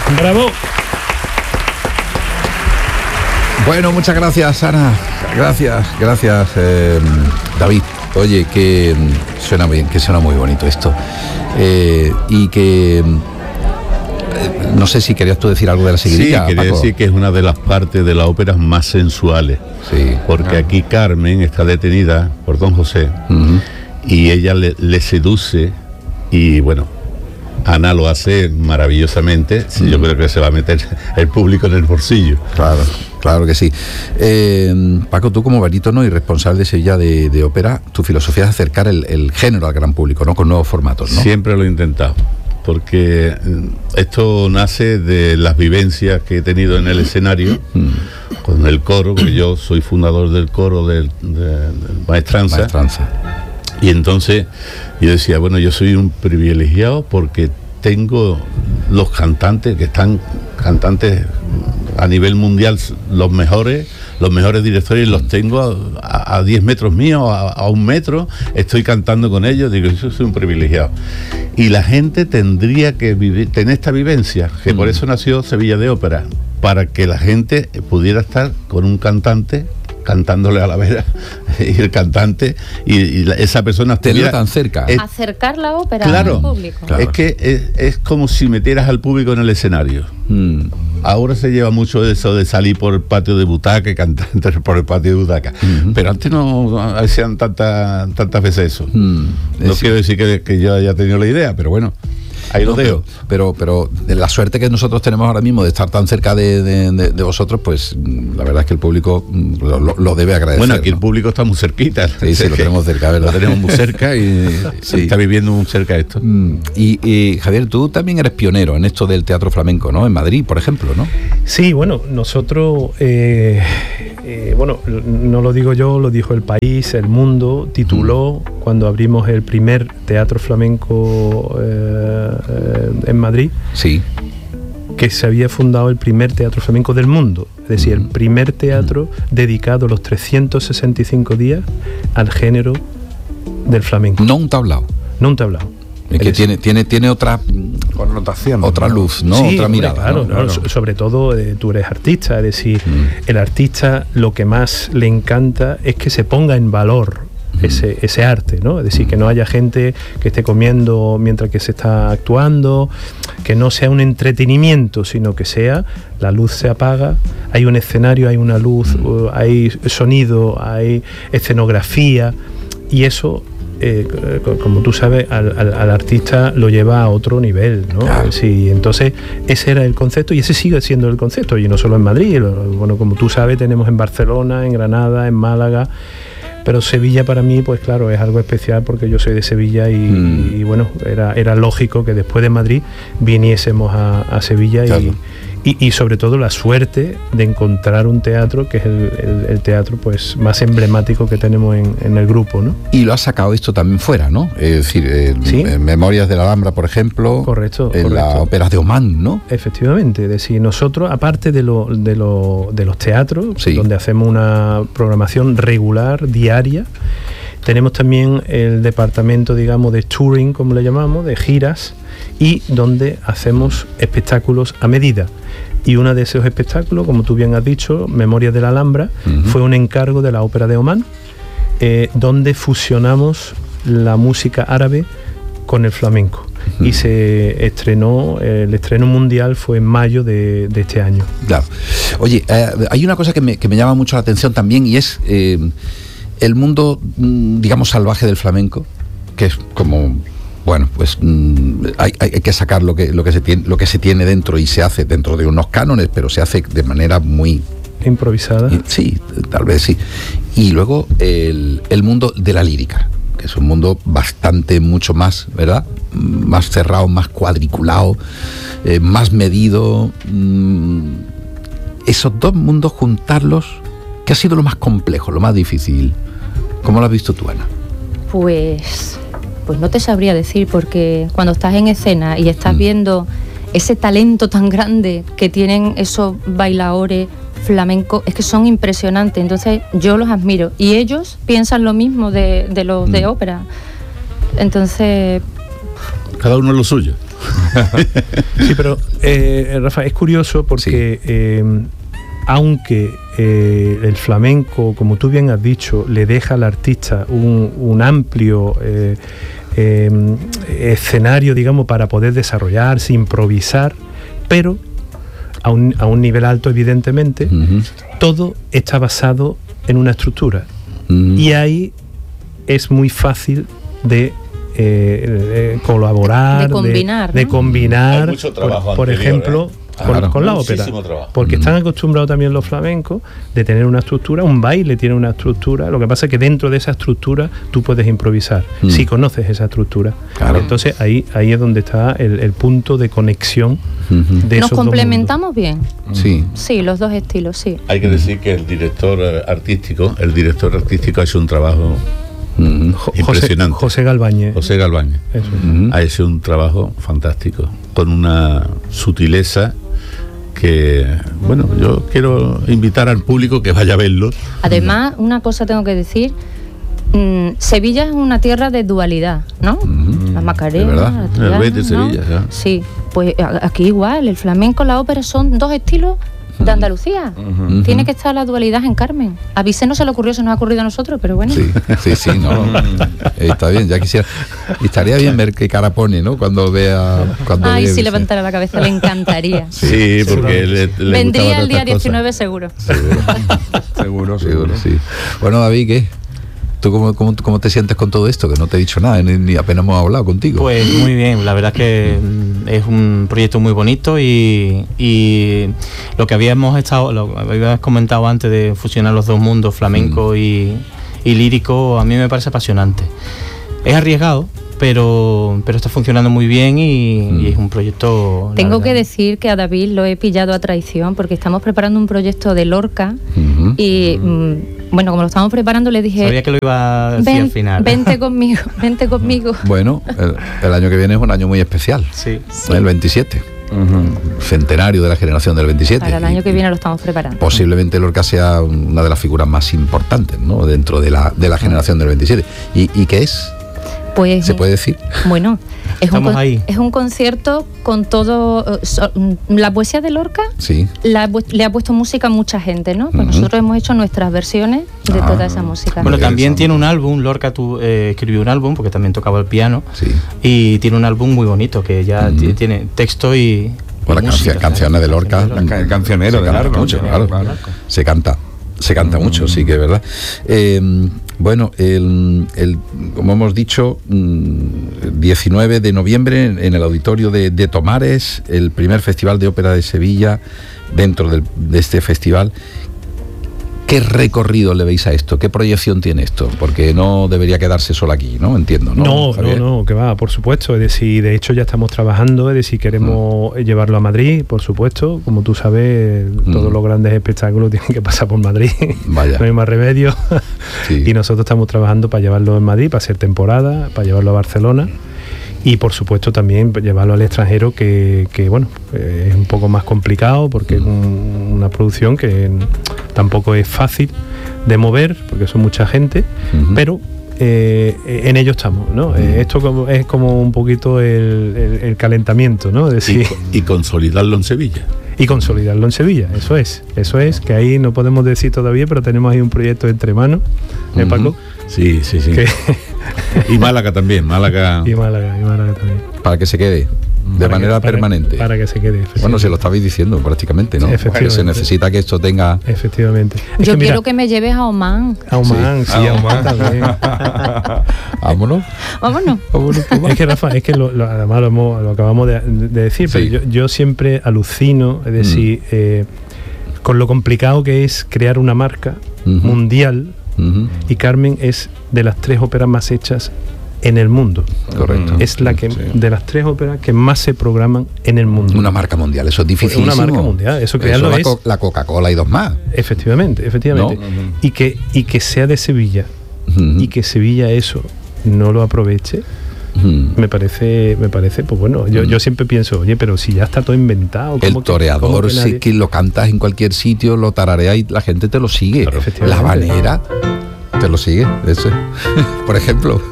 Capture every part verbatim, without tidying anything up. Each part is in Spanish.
Bravo. Bueno, muchas gracias, Ana. Gracias, gracias, eh, David. Oye, que suena bien, que suena muy bonito esto. Eh, y que eh, no sé si querías tú decir algo de la seguidilla. Sí, quería Paco. decir que es una de las partes de las óperas más sensuales. Sí. Porque Ah. aquí Carmen está detenida por Don José Uh-huh. y ella le, le seduce y bueno, Ana lo hace maravillosamente. Sí, Uh-huh. Yo creo que se va a meter el público en el bolsillo. Claro, claro que sí. Eh, Paco, tú como barítono y responsable de Sevilla de, de ópera, tu filosofía es acercar el, el género al gran público, ¿no? Con nuevos formatos, ¿no? Siempre lo he intentado, porque esto nace de las vivencias que he tenido en el escenario, Mm. con el coro, porque yo soy fundador del coro del, de, de Maestranza. Maestranza. Y entonces yo decía, bueno, yo soy un privilegiado porque tengo los cantantes que están cantantes a nivel mundial, los mejores, los mejores directores, los tengo a, a diez metros míos, a, a un metro, estoy cantando con ellos, digo, yo soy un privilegiado. Y la gente tendría que vivir, tener esta vivencia, que mm. por eso nació Sevilla de Ópera, para que la gente pudiera estar con un cantante cantándole a la vera y el cantante y, y la, esa persona estuviera tan cerca, es, acercar la ópera claro, al público. Claro. Es que es, es como si metieras al público en el escenario. Mm. Ahora se lleva mucho eso de salir por el patio de butaca y cantar por el patio de butaca, mm-hmm. pero antes no hacían tanta, tantas veces eso. Mm. No es quiero decir que, que yo haya tenido la idea, pero bueno, ahí lo no, dejo. Pero, pero, pero la suerte que nosotros tenemos ahora mismo de estar tan cerca de, de, de, de vosotros, pues la verdad es que el público lo, lo debe agradecer. Bueno, aquí ¿no? el público está muy cerquita. Sí, sí, lo tenemos cerca, ¿verdad? Lo tenemos muy cerca y sí. está viviendo muy cerca esto. Mm. Y, y Javier, tú también eres pionero en esto del teatro flamenco, ¿no? En Madrid, por ejemplo, ¿no? Sí, bueno, nosotros, eh, eh, bueno, no lo digo yo, lo dijo El País, El Mundo, tituló mm. cuando abrimos el primer teatro flamenco eh, eh, en Madrid, sí, que se había fundado el primer teatro flamenco del mundo, es decir, mm. el primer teatro mm. dedicado los trescientos sesenta y cinco días al género del flamenco. No un tablao. No un tablao. Es que tiene, tiene, tiene otra connotación, otra ¿no? luz, ¿no? Sí, otra mirada. Claro, ¿no? claro. So, sobre todo eh, tú eres artista, es decir, mm. el artista lo que más le encanta es que se ponga en valor mm. ese, ese arte, ¿no? Es decir, que no haya gente que esté comiendo mientras que se está actuando, que no sea un entretenimiento, sino que sea, la luz se apaga, hay un escenario, hay una luz, mm. hay sonido, hay escenografía, y eso... Eh, como tú sabes, al, al, al artista lo lleva a otro nivel, ¿no? Claro. Sí, entonces ese era el concepto y ese sigue siendo el concepto, y no solo en Madrid, bueno, como tú sabes, tenemos en Barcelona, en Granada, en Málaga, pero Sevilla para mí, pues claro, es algo especial porque yo soy de Sevilla y, mm. y bueno, era, era lógico que después de Madrid viniésemos a, a Sevilla. Claro. y Y, y sobre todo la suerte de encontrar un teatro que es el, el, el teatro pues más emblemático que tenemos en, en el grupo, ¿no? Y lo has sacado esto también fuera, ¿no? Es decir, eh, ¿sí? en Memorias de la Alhambra, por ejemplo. Correcto. En las óperas de Oman, ¿no? Efectivamente. Es decir, nosotros, aparte de, lo, de, lo, de los teatros, sí. donde hacemos una programación regular, diaria, tenemos también el departamento, digamos, de touring, como le llamamos, de giras, y donde hacemos espectáculos a medida. Y uno de esos espectáculos, como tú bien has dicho, Memorias de la Alhambra, uh-huh. fue un encargo de la Ópera de Omán, eh, donde fusionamos la música árabe con el flamenco. Uh-huh. Y se estrenó, eh, el estreno mundial fue en mayo de, de este año. Claro. Oye, eh, hay una cosa que me, que me llama mucho la atención también, y es eh, el mundo, digamos, salvaje del flamenco, que es como... Bueno, pues mmm, hay, hay que sacar lo que, lo, que se tiene, lo que se tiene dentro y se hace dentro de unos cánones, pero se hace de manera muy... improvisada. Sí, tal vez sí. Y luego el, el mundo de la lírica, que es un mundo bastante, mucho más, ¿verdad? Más cerrado, más cuadriculado, eh, más medido. Mmm, esos dos mundos, juntarlos, ¿qué ha sido lo más complejo, lo más difícil? ¿Cómo lo has visto tú, Ana? Pues... Pues no te sabría decir, porque cuando estás en escena y estás mm. viendo ese talento tan grande que tienen esos bailadores flamencos, es que son impresionantes, entonces yo los admiro y ellos piensan lo mismo de, de los mm. de ópera, entonces... Cada uno lo suyo. Sí, pero eh, Rafa, es curioso porque sí. eh, aunque eh, el flamenco, como tú bien has dicho, le deja al artista un, un amplio eh, eh, escenario, digamos, para poder desarrollarse, improvisar, pero a un, a un nivel alto, evidentemente, uh-huh. todo está basado en una estructura. Uh-huh. Y ahí es muy fácil de eh, eh, colaborar, de combinar, de, ¿no? de combinar, Hay mucho trabajo por, por anterior, ejemplo, ¿eh? con, Claro. con la ópera, Trabajo. porque Mm. están acostumbrados también los flamencos de tener una estructura, un baile tiene una estructura, lo que pasa es que dentro de esa estructura tú puedes improvisar, Mm. si conoces esa estructura. Claro. Entonces ahí, ahí es donde está el, el punto de conexión Uh-huh. de ¿Nos esos dos complementamos bien? Sí. Sí, los dos estilos, sí. Hay que decir que el director eh, artístico, el director artístico ha hecho un trabajo Uh-huh. mundos. Jo- José, impresionante. José Galbañez. José Galbañez. Eso. Uh-huh. Ha hecho un trabajo fantástico, con una sutileza que, bueno, yo quiero invitar al público que vaya a verlo. Además, una cosa tengo que decir, mmm, Sevilla es una tierra de dualidad, ¿no? Uh-huh. La ¿De Macarena, verdad? la El Triana, Betis, ¿no? Sevilla, ya. Sí, pues a- aquí igual, el flamenco, la ópera son dos estilos de Andalucía. Ujú. Tiene que estar la dualidad en Carmen. A Vicente no se le ocurrió, se nos ha ocurrido a nosotros, pero bueno. Sí, sí, sí, no. Eh, está bien, ya quisiera. Y estaría bien ver qué cara pone, ¿no? Cuando vea. Cuando Ay, vea si ese- levantara la cabeza, le encantaría. Sí, porque le, le Vendría gustaban el día estas cosas. diecinueve seguro. Seguro, seguro, sí. Bueno, David, ¿qué? ¿Tú cómo, cómo, cómo te sientes con todo esto? Que no te he dicho nada, ni, ni apenas hemos hablado contigo. Pues muy bien, la verdad es que mm, es un proyecto muy bonito y, y lo que habíamos estado, lo que habías comentado antes de fusionar los dos mundos, flamenco Mm. y, y lírico, a mí me parece apasionante. Es arriesgado, pero, pero está funcionando muy bien y, Mm. y es un proyecto... la Tengo verdad. que decir que a David lo he pillado a traición porque estamos preparando un proyecto de Lorca Ujú. y, mm, bueno, como lo estamos preparando le dije... Sabía que lo iba a decir "Ven- al final. Vente conmigo, vente conmigo. Bueno, el, el año que viene es un año muy especial. Sí. El veintisiete. Centenario de la generación del veintisiete. Para el año Y- que viene lo estamos preparando. Posiblemente Lorca sea una de las figuras más importantes, ¿no? Dentro de la, de la generación del veintisiete. ¿Y, y qué es? Pues, ¿Se puede decir? Bueno, es un, Estamos con- ahí. es un concierto con todo... eh, so- mm, la poesía de Lorca Sí. la ha pu- le ha puesto música a mucha gente, ¿no? Pues Ujú. nosotros hemos hecho nuestras versiones de Ah. toda esa música. Bueno, Muy también interesante. tiene un álbum, Lorca tu, eh, escribió un álbum porque también tocaba el piano Sí. y tiene un álbum muy bonito que ya Ujú. ti- tiene texto y... Bueno, y las música, cancio- canciones de Lorca. Canciones de El cancionero se de canta Largo. mucho, claro. Claro. Se canta. Se canta mucho, sí que es verdad. Eh, bueno, el, el- como hemos dicho, mm, diecinueve de noviembre en, en el auditorio de, de Tomares, el primer festival de ópera de Sevilla. Dentro del- de este festival, ¿qué recorrido le veis a esto? ¿Qué proyección tiene esto? Porque no debería quedarse solo aquí, ¿no? Entiendo, ¿no? No, no, Javier? no, que va, por supuesto. Es decir, de hecho ya estamos trabajando, es decir, queremos llevarlo a Madrid, por supuesto. Como tú sabes, todos Mm. los grandes espectáculos tienen que pasar por Madrid. Vaya. No hay más remedio. Sí. Y nosotros estamos trabajando para llevarlo en Madrid, para hacer temporada, para llevarlo a Barcelona. Y por supuesto también llevarlo al extranjero, que, que, bueno, eh, es un poco más complicado porque es un- una producción que mm, tampoco es fácil de mover, porque son mucha gente, Ujú. pero eh, en ello estamos, ¿no? Eh, esto como, es como un poquito el, el- el calentamiento, ¿no? Es Y, decir, co- y consolidarlo en Sevilla. y consolidarlo en Sevilla, eso es, eso es, que ahí no podemos decir todavía, pero tenemos ahí un proyecto entre manos, ¿eh, Ujú. Paco? Sí, sí, sí. Que- Y Málaga también, Málaga. y Málaga, y Málaga también. Para que se quede de Para manera que- para- permanente. Para que se quede. Bueno, se lo estabais diciendo prácticamente, ¿no? Efectivamente. Que se necesita que esto tenga... Efectivamente. Es Yo que mira, quiero que me lleves a Oman. a Oman, sí, Ah, a Oman Oman. también. Vámonos. Vámonos. Vámonos, pues, va. Es que Rafa, es que lo, lo- además lo, hemos- lo acabamos de, de decir, Sí. pero yo, yo siempre alucino, es decir, eh, con lo complicado que es crear una marca Ujú. mundial, Ujú. y Carmen es de las tres óperas más hechas en el mundo. Correcto. Es la que Sí. de las tres óperas que más se programan en el mundo. Una marca mundial, eso es difícil. Una marca mundial, eso crearlo la, es- co- la Coca-Cola y dos más. Efectivamente, efectivamente. ¿No? Y que y que sea de Sevilla Ujú. y que Sevilla eso no lo aproveche. Ujú. Me parece, me parece, pues bueno, yo, Mm. yo siempre pienso, oye, pero si ya está todo inventado. ¿cómo El que- cómo toreador, que si nadie- que lo cantas en cualquier sitio, lo tarareas y la gente te lo sigue. Claro, La efectivamente. habanera te lo sigue, ese. Por ejemplo.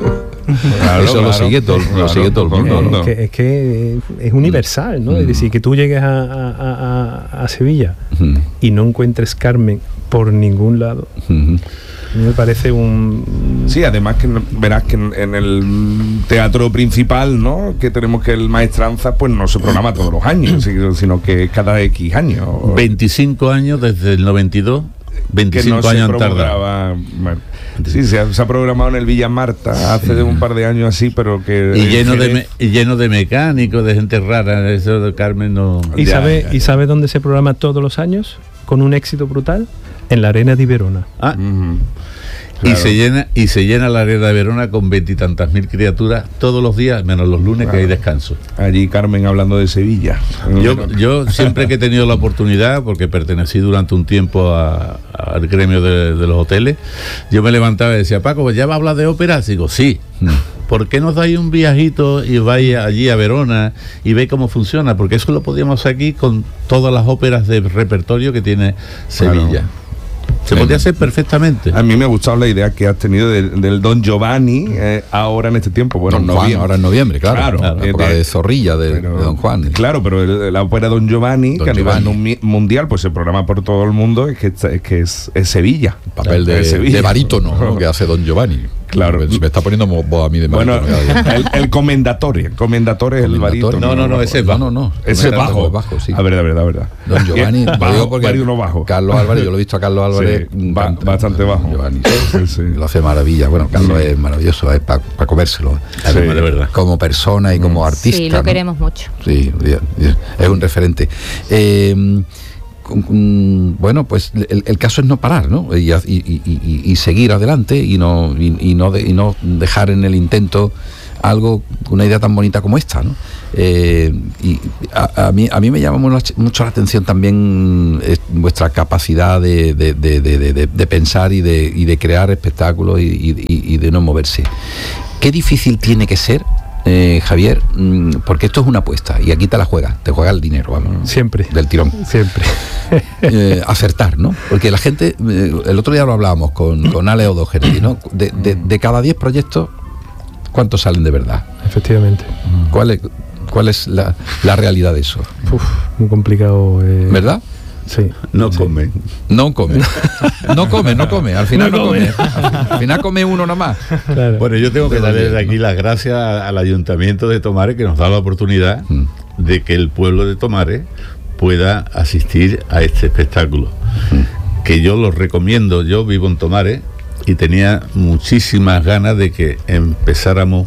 Claro, eso claro, lo sigue todo, claro, lo sigue todo el mundo, ¿no? Es que, es que es universal, ¿no? Mm. Es decir, que tú llegues a, a, a, a Sevilla mm. y no encuentres Carmen por ningún lado. Mm. Me parece un... Sí, además que verás que en, en el teatro principal, ¿no?, que tenemos, que el Maestranza, pues no se programa todos los años, sino que cada X años. veinticinco años desde el noventa y dos, veinticinco no años han tardado. Bueno, sí, se ha, se ha programado en el Villa Marta hace sí. un par de años así, pero que... Y lleno, de me, y lleno de mecánicos, de gente rara, eso de Carmen no... ¿Y sabe, ¿Y sabe dónde se programa todos los años? Con un éxito brutal. En la Arena de Verona. Ah. Uh-huh. Claro. Y se llena y se llena la Arena de Verona con veintitantas mil criaturas todos los días, menos los lunes, claro, que hay descanso. Allí Carmen hablando de Sevilla. Yo, yo siempre que he tenido la oportunidad, porque pertenecí durante un tiempo a, a, al gremio de, de los hoteles, yo me levantaba y decía, Paco, ¿ya va a hablar de ópera? Digo, sí. ¿Por qué no dais un viajito y vais allí a Verona y veis cómo funciona? Porque eso lo podíamos hacer aquí con todas las óperas de repertorio que tiene Sevilla. Claro. Se podría hacer perfectamente. A mí me ha gustado la idea que has tenido del, del Don Giovanni eh, ahora en este tiempo. Bueno, Don Juan, noviembre. Ahora en noviembre, claro. claro, claro la época de, de Zorrilla de, pero, de Don Juan. Claro, pero el, la ópera Don Giovanni, Don que Giovanni. a nivel mundial pues se programa por todo el mundo, es que es, que es, es Sevilla. El papel de, Sevilla. de barítono, ¿no?, que hace Don Giovanni. Claro, me está poniendo voz a mí de bueno, el, el comendatore, el comendatore es el barítono. No, no, no, ese es bajo. No, no, ese es bajo. bajo sí. A ver, a ver, a ver. Don Giovanni, bajo, digo porque bajo. Carlos Álvarez, yo lo he visto a Carlos Álvarez, sí, ba bastante bajo. Giovanni, sí, sí. Lo hace maravilla. Bueno, Carlos sí. es maravilloso, es para pa comérselo. Sí, de verdad. Como persona y como artista. Sí, lo ¿no? queremos mucho. Sí, es un referente. Eh, bueno, pues el, el caso es no parar, ¿no? Y, y, y, y seguir adelante y no, y, y, no de, y no dejar en el intento algo, una idea tan bonita como esta, ¿no? Eh, y a, a, mí, a mí me llama mucho la atención también vuestra capacidad de, de, de, de, de, de pensar y de, y de crear espectáculos y, y, y de no moverse. ¿Qué difícil tiene que ser, Eh, Javier, porque esto es una apuesta y aquí te la juegas, te juega el dinero, vamos, siempre, del tirón, siempre eh, acertar, ¿no? Porque la gente, eh, el otro día lo hablábamos con, con Ale O'Doherty, ¿no? De, de, de cada diez proyectos, ¿cuántos salen de verdad? Efectivamente. ¿Cuál es, cuál es la, la realidad de eso? Uf, muy complicado, eh... ¿verdad? Sí. No sí. come. No come. No come, no come. Al final no, no come. come. Al final come uno nada más. Claro. Bueno, yo tengo que darle desde aquí las gracias al Ayuntamiento de Tomares, que nos da la oportunidad mm. de que el pueblo de Tomares pueda asistir a este espectáculo. Mm. Que yo lo recomiendo. Yo vivo en Tomares y tenía muchísimas ganas de que empezáramos,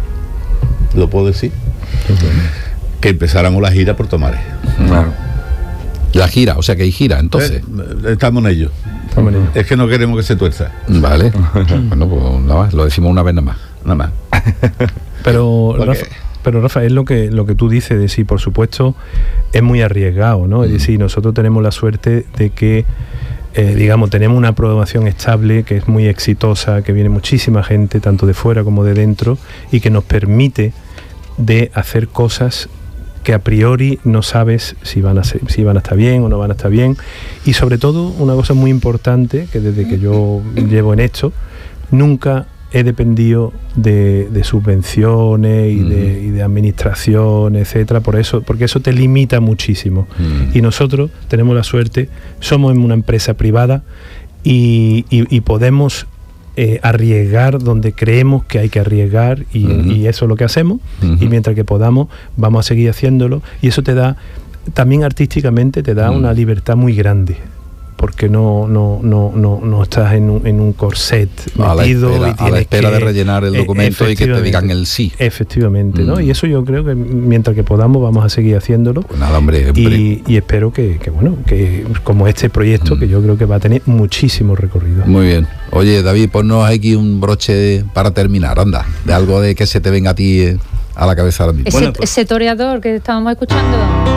¿lo puedo decir? Mm. Que empezáramos la gira por Tomares. Claro. La gira, o sea que hay gira, entonces. Eh, estamos en ello. Estamos en ello. Es que no queremos que se tuerza. Vale. Bueno, pues nada más, lo decimos una vez nada más. Nada más. Pero, Rafa, pero Rafa, es lo que, lo que tú dices de sí, por supuesto, es muy arriesgado, ¿no? Mm. Es decir, nosotros tenemos la suerte de que, eh, digamos, tenemos una programación estable, que es muy exitosa, que viene muchísima gente, tanto de fuera como de dentro, y que nos permite de hacer cosas que a priori no sabes si van a ser, si van a estar bien o no van a estar bien. Y sobre todo, una cosa muy importante, que desde que yo llevo en esto, nunca he dependido de, de subvenciones y, uh-huh. de, y de administración, etcétera, por eso, porque eso te limita muchísimo. Uh-huh. Y nosotros tenemos la suerte, somos una empresa privada y, y, y podemos Eh, arriesgar donde creemos que hay que arriesgar y, uh-huh. y eso es lo que hacemos, uh-huh. y mientras que podamos vamos a seguir haciéndolo, y eso te da también artísticamente te da uh-huh. una libertad muy grande, porque no no no no, no estás en un, en un corset metido a la espera, y tienes a la espera que, de rellenar el documento y que te digan el sí. Efectivamente, ¿no? Mm. Y eso yo creo que mientras que podamos vamos a seguir haciéndolo. Pues nada, hombre, hombre. Y, y espero que, que, bueno, que como este proyecto, mm. que yo creo que va a tener muchísimo recorrido. Muy bien. Oye, David, ponnos aquí un broche para terminar, anda, de algo de que se te venga a ti eh, a la cabeza ahora mismo. Ese, bueno, pues. ese toreador que estábamos escuchando.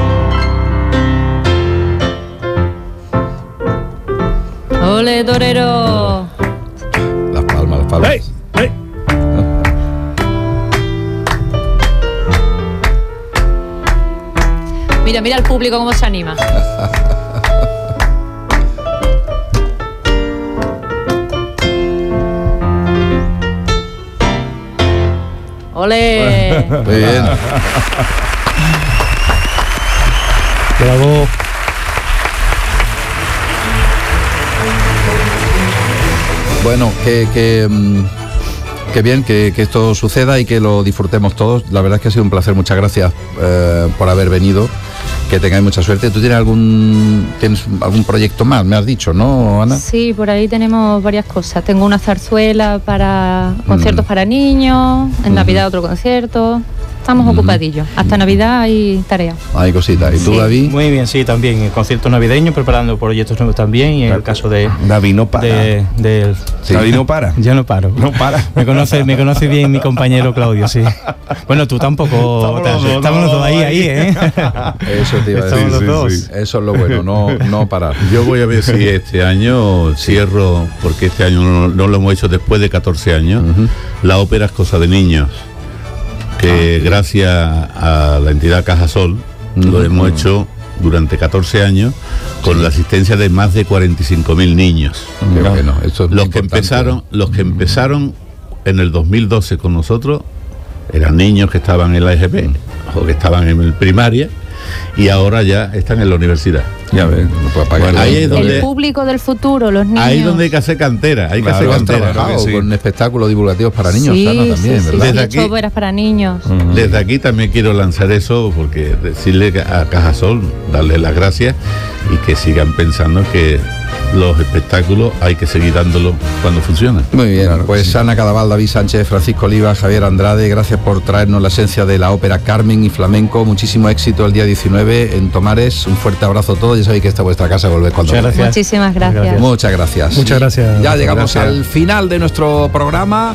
¡Ole, torero! Las palmas, las palmas. ¡Hey! ¡Hey! Mira, mira al público cómo se anima. ¡Ole! Muy bien. Bravo. Bueno, que, que, mm, que bien que, que esto suceda y que lo disfrutemos todos. La verdad es que ha sido un placer. Muchas gracias eh, por haber venido. Que tengáis mucha suerte. ¿Tú tienes algún tienes algún proyecto más? Me has dicho, ¿no, Ana? Sí, por ahí tenemos varias cosas. Tengo una zarzuela para conciertos mm. para niños, en mm. Navidad otro concierto. Estamos mm. ocupadillos. Hasta Navidad hay tarea. Hay cositas. ¿Y tú, sí. David? Muy bien, sí, también. Conciertos navideños, preparando proyectos nuevos también. Y en el caso de... David no para. De, de, sí. David no para. Yo no paro. No para. Me conoce, me conoce bien mi compañero Claudio, sí. Bueno, tú tampoco. Estamos los dos, estamos los dos ahí, ahí, ¿eh? Eso te iba a decir. Estamos los sí, dos. Sí. Eso es lo bueno, no, no parar. Yo voy a ver si este año cierro, porque este año no, no lo hemos hecho después de catorce años, uh-huh. La ópera es cosa de niños, que ah, gracias a la entidad Cajasol uh-huh. lo hemos hecho durante catorce años con sí. la asistencia de más de cuarenta y cinco mil niños. Qué bueno, eso es los que empezaron, los que empezaron en el dos mil doce con nosotros eran niños que estaban en la E G P uh-huh. o que estaban en el primaria. Y ahora ya están en la universidad. Ya ves, no puedo pagar. Bueno, ahí es donde, el público del futuro, los niños. Ahí es donde hay que hacer cantera, hay claro, que hacer cantera. Claro, sí. Con espectáculos divulgativos para niños, sí, Ana, también, sí, ¿verdad? Sí, desde aquí, óperas para niños. Uh-huh. Desde aquí también quiero lanzar eso, porque decirle a Cajasol, darle las gracias y que sigan pensando que los espectáculos hay que seguir dándolos cuando funcionan. Muy bien, claro, pues sí. Ana Cadaval, David Sánchez, Francisco Oliva, Javier Andrade, gracias por traernos la esencia de la ópera Carmen y flamenco. Muchísimo éxito el día diecinueve en Tomares. Un fuerte abrazo a todos. Ya sabéis que esta es vuestra casa, volved cuando Muchas gracias. Muchísimas gracias. gracias. Muchas gracias. Muchas gracias. Ya llegamos gracias. al final de nuestro programa.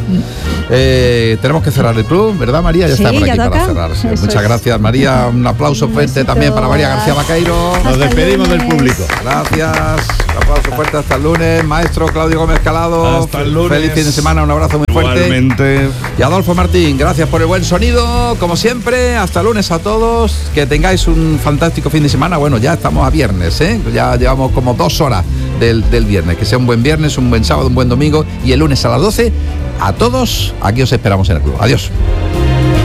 Eh, tenemos que cerrar el club, ¿verdad, María? Ya sí, está por aquí ya para toca. cerrar. Sí. Muchas es. gracias, María. Un aplauso fuerte Un también para María García Vaqueiro. Nos despedimos del público. Gracias. Un aplauso fuerte hasta el lunes. Maestro Claudio Gómez Calado. Hasta el lunes. Feliz fin de semana. Un abrazo muy fuerte. Igualmente. Y Adolfo Martín, gracias por el buen sonido. Como siempre, hasta el lunes a todos. Que tengáis un fantástico fin de semana. Bueno, ya estamos a viernes, ¿eh? Ya llevamos como dos horas del, del viernes. Que sea un buen viernes, un buen sábado, un buen domingo. Y el lunes a las doce, a todos, aquí os esperamos en el club. Adiós.